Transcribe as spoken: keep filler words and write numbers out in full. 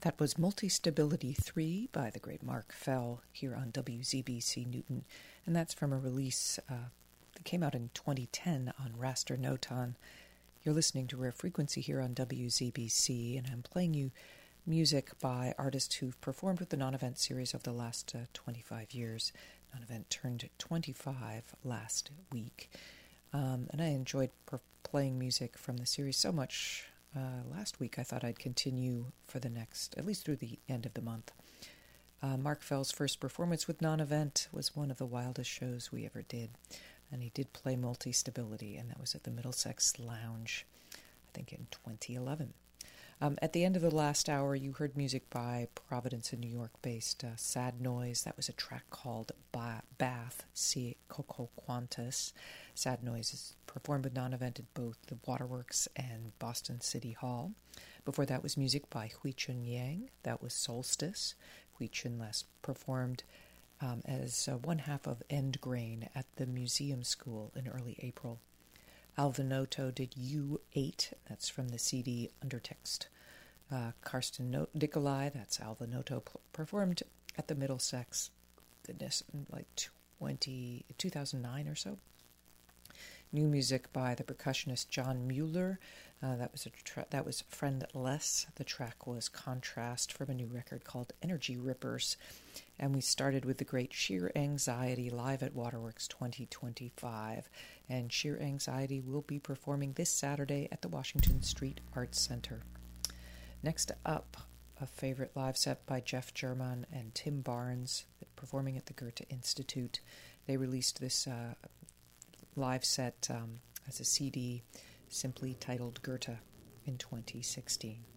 That was Multi-Stability three by the great Mark Fell here on W Z B C Newton, and that's from a release uh, that came out in twenty ten on Raster Noton. You're listening to Rare Frequency here on W Z B C, and I'm playing you music by artists who've performed with the Non-Event series over the last uh, twenty-five years. Non-Event turned twenty-five last week, um, and I enjoyed per- playing music from the series so much. Uh, last week I thought I'd continue for the next, at least through the end of the month. Uh, Mark Fell's first performance with Non-Event was one of the wildest shows we ever did, and he did play Multi-Stability, and that was at the Middlesex Lounge, I think in twenty eleven. Um, at the end of the last hour, you heard music by Providence and New York-based uh, Sad Noise. That was a track called ba- Bath, Si Coco Quantus. Sad Noise is performed with Non-Event at both the Waterworks and Boston City Hall. Before that was music by Hui Chun Yang. That was Solstice. Hui Chun last performed um, as uh, one half of End Grain at the Museum School in early April. Alvin Noto did U eight, that's from the C D Undertext. Uh, Karsten no- Nikolai, that's Alvin Noto, p- performed at the Middlesex, goodness, like twenty, two thousand nine or so. New music by the percussionist John Mueller. Uh, that was a tra- that was Friendless. The track was Contrast from a new record called Energy Rippers. And we started with the great Sheer Anxiety live at Waterworks twenty twenty-five. And Sheer Anxiety will be performing this Saturday at the Washington Street Arts Center. Next up, a favorite live set by Jeff German and Tim Barnes, performing at the Goethe Institute. They released this uh, live set um, as a C D simply titled Goethe in twenty sixteen.